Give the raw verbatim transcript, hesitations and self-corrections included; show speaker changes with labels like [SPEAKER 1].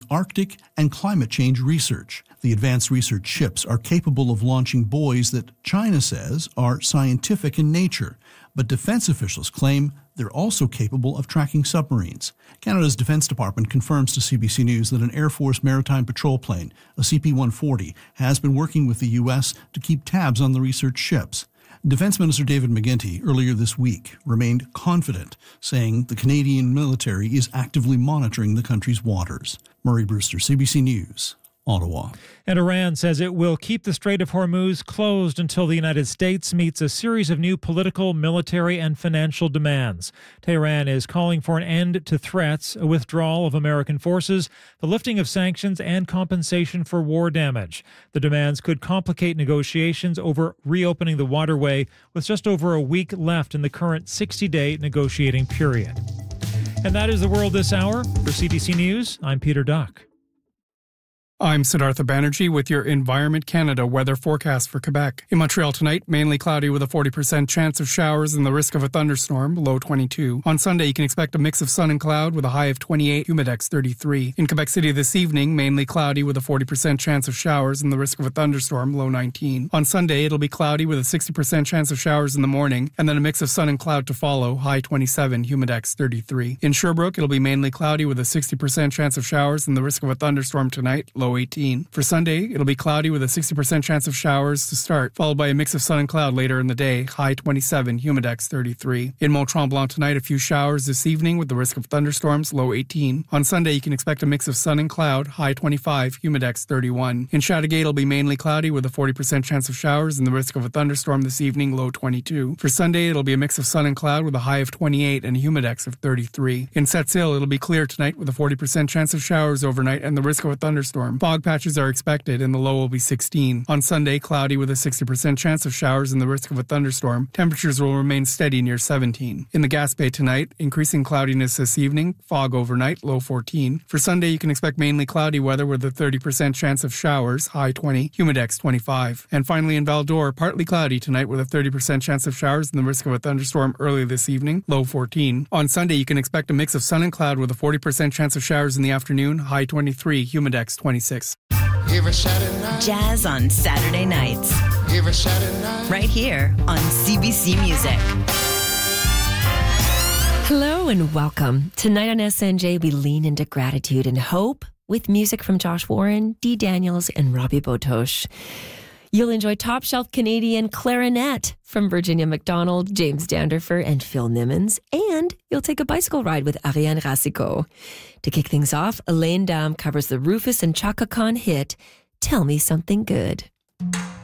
[SPEAKER 1] Arctic and climate change research. The advanced research ships are capable of launching buoys that China says are scientific in nature, but defense officials claim they're also capable of tracking submarines. Canada's Defense Department confirms to C B C News that an Air Force maritime patrol plane, a C P one forty, has been working with the U S to keep tabs on the research ships. Defense Minister David McGuinty earlier this week remained confident, saying the Canadian military is actively monitoring the country's waters. Murray Brewster, C B C News, Ottawa.
[SPEAKER 2] And Iran says it will keep the Strait of Hormuz closed until the United States meets a series of new political, military, and financial demands. Tehran is calling for an end to threats, a withdrawal of American forces, the lifting of sanctions, and compensation for war damage. The demands could complicate negotiations over reopening the waterway, with just over a week left in the current sixty-day negotiating period. And that is the world this hour. For C B C News, I'm Peter Duck.
[SPEAKER 3] I'm Siddhartha Banerjee with your Environment Canada weather forecast for Quebec. In Montreal tonight, mainly cloudy with a forty percent chance of showers and the risk of a thunderstorm, low twenty-two. On Sunday, you can expect a mix of sun and cloud with a high of twenty-eight, humidex thirty-three. In Quebec City this evening, mainly cloudy with a forty percent chance of showers and the risk of a thunderstorm, low nineteen. On Sunday, it'll be cloudy with a sixty percent chance of showers in the morning and then a mix of sun and cloud to follow, high twenty-seven, humidex thirty-three. In Sherbrooke, it'll be mainly cloudy with a sixty percent chance of showers and the risk of a thunderstorm tonight, low eighteen. For Sunday, it'll be cloudy with a sixty percent chance of showers to start, followed by a mix of sun and cloud later in the day, high twenty-seven, humidex thirty-three. In Mont-Tremblant tonight, a few showers this evening with the risk of thunderstorms, low eighteen. On Sunday, you can expect a mix of sun and cloud, high twenty-five, humidex thirty-one. In Chateauguay, it'll be mainly cloudy with a forty percent chance of showers and the risk of a thunderstorm this evening, low twenty-two. For Sunday, it'll be a mix of sun and cloud with a high of twenty-eight and a humidex of thirty-three. In Sept-Îles, it'll be clear tonight with a forty percent chance of showers overnight and the risk of a thunderstorm. Fog patches are expected and the low will be sixteen. On Sunday, cloudy with a sixty percent chance of showers and the risk of a thunderstorm. Temperatures will remain steady near seventeen. In the Gaspé tonight, increasing cloudiness this evening, fog overnight, low fourteen. For Sunday, you can expect mainly cloudy weather with a thirty percent chance of showers, high twenty, humidex twenty-five. And finally in Val-d'Or, partly cloudy tonight with a thirty percent chance of showers and the risk of a thunderstorm early this evening, low fourteen. On Sunday, you can expect a mix of sun and cloud with a forty percent chance of showers in the afternoon, high twenty-three, humidex twenty-six.
[SPEAKER 4] Jazz on Saturday nights. Right here on C B C Music.
[SPEAKER 5] Hello and welcome. Tonight on S N J, we lean into gratitude and hope with music from Josh Warren, Dee Daniels, and Robbie Botosh. You'll enjoy top shelf Canadian clarinet from Virginia McDonald, James Danderfer, and Phil Nimmons. And you'll take a bicycle ride with Ariane Racicot. To kick things off, Elaine Dam covers the Rufus and Chaka Khan hit, Tell Me Something Good.